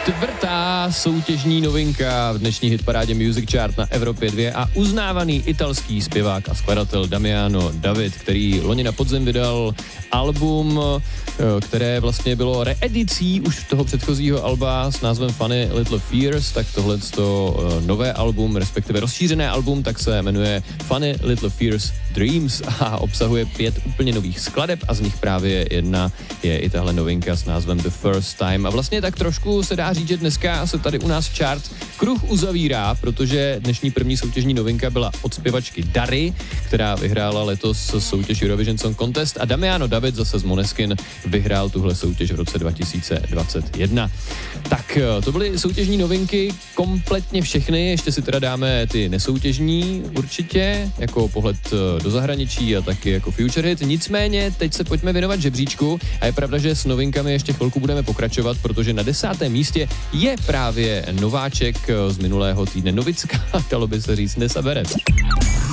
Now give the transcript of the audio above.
Čtvrtá soutěžní novinka v dnešní hitparádě Music Chart na Evropě 2 a uznávaný italský zpěvák a skladatel Damiano David, který loni na podzim vydal album, které vlastně bylo reedicí už toho předchozího alba s názvem Funny Little Fears, tak tohleto nové album, respektive rozšířené album, tak se jmenuje Funny Little Fears Dreams a obsahuje 5 úplně nových skladeb a z nich právě jedna je i tahle novinka s názvem The First Time. A vlastně tak trošku se dá říct, že dneska se tady u nás chart kruh uzavírá, protože dnešní první soutěžní novinka byla od zpěvačky Dary, která vyhrála letos soutěž Eurovision Song Contest a Damiano David zase z Måneskin vyhrál tuhle soutěž v roce 2021. Tak to byly soutěžní novinky, kompletně všechny, ještě si teda dáme ty nesoutěžní určitě, jako pohled do zahraničí a taky jako future hit. Nicméně teď se pojďme věnovat žebříčku a je pravda, že s novinkami ještě chvilku budeme pokračovat, protože na 10. místě je právě nováček z minulého týdne, novická, dalo by se říct, Nessa Berec.